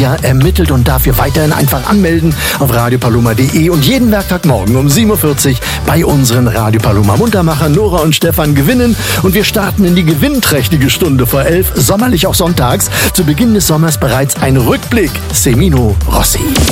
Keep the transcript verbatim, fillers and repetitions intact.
Jahr ermittelt und dafür weiterhin einfach anmelden auf radio paloma punkt de und jeden Werktagmorgen um sieben Uhr vierzig bei unseren Radio Paloma Muntermacher Nora und Stefan gewinnen. Und wir starten in die gewinnträchtige Stunde vor elf, sommerlich auch sonntags. Zu Beginn des Sommers bereits ein Rückblick. Semino Rossi.